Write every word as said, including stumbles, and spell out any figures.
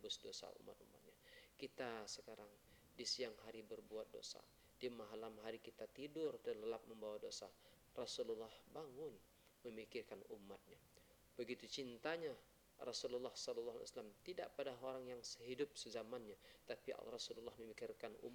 menebus dosa umat-umatnya. Kita sekarang di siang hari berbuat dosa, di malam hari kita tidur terlelap membawa dosa. Rasulullah bangun memikirkan umatnya. Begitu cintanya Rasulullah sallallahu alaihi wasallam tidak pada orang yang sehidup sezamannya, tapi Rasulullah memikirkan